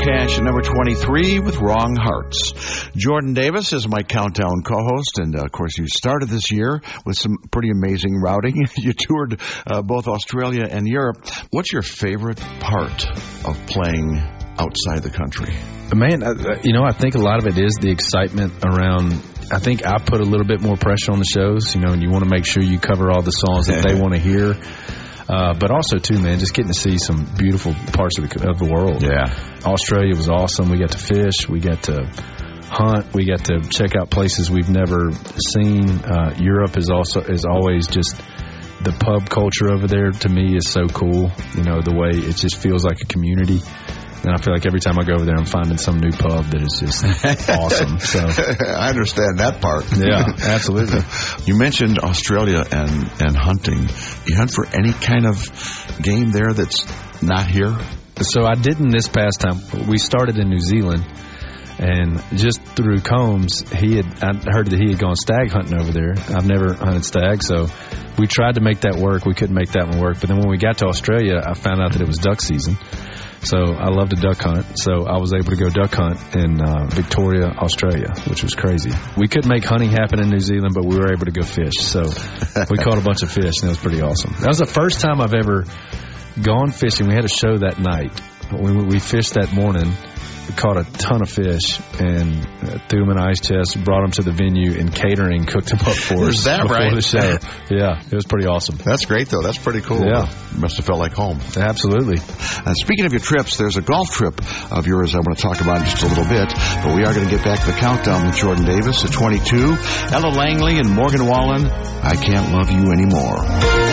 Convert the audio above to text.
Cash at number 23 with Wrong Hearts. Jordan Davis is my countdown co-host, and of course you started this year with some pretty amazing routing. You toured both Australia and Europe. What's your favorite part of playing outside the country? Man, I think a lot of it is the excitement around. I think I put a little bit more pressure on the shows, and you want to make sure you cover all the songs that they want to hear. But also, too, man, just getting to see some beautiful parts of the world. Yeah. Australia was awesome. We got to fish. We got to hunt. We got to check out places we've never seen. Europe is always just the pub culture over there, to me, is so cool. The way it just feels like a community. And I feel like every time I go over there, I'm finding some new pub that is just awesome. So I understand that part. Yeah, absolutely. You mentioned Australia and hunting. You hunt for any kind of game there that's not here? So I didn't this past time. We started in New Zealand, and just through Combs, I heard that he had gone stag hunting over there. I've never hunted stag, so we tried to make that work. We couldn't make that one work. But then when we got to Australia, I found out that it was duck season. So I love to duck hunt. So I was able to go duck hunt in Victoria, Australia, which was crazy. We couldn't make hunting happen in New Zealand, but we were able to go fish. So we caught a bunch of fish, and it was pretty awesome. That was the first time I've ever gone fishing. We had a show that night. We fished that morning. We caught a ton of fish and threw them in an ice chest, brought them to the venue, and catering cooked them up for us before the show. Yeah, it was pretty awesome. That's great, though. That's pretty cool. Yeah. Must have felt like home. Absolutely. Speaking of your trips, there's a golf trip of yours I want to talk about in just a little bit, but we are going to get back to the countdown with Jordan Davis at 22, Ella Langley and Morgan Wallen, I Can't Love You Anymore.